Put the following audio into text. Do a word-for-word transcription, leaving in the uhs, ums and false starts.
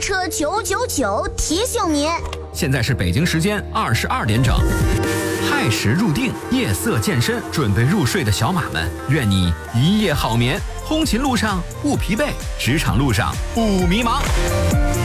车九九九提醒您， 现在是北京时间二十二点整。亥时入定，夜色渐深，准备入睡的小马们，愿你一夜好眠。通勤路上不疲惫，职场路上不迷茫。